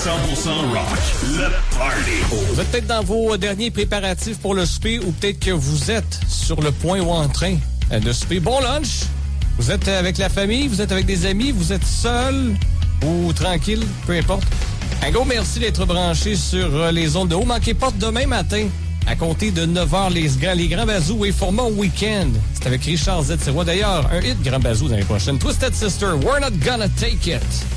rock, le party. Vous êtes peut-être dans vos derniers préparatifs pour le souper ou peut-être que vous êtes sur le point ou en train de souper. Bon lunch! Vous êtes avec la famille, vous êtes avec des amis, vous êtes seul ou tranquille, peu importe. Un gros merci d'être branché sur les ondes de haut. Manquez pas demain matin, à compter de 9h, les Grands Bazous et format week-end. C'est avec Richard Z. C'est d'ailleurs un hit Grand Bazou l'année prochaine. Twisted Sister, We're Not Gonna Take It.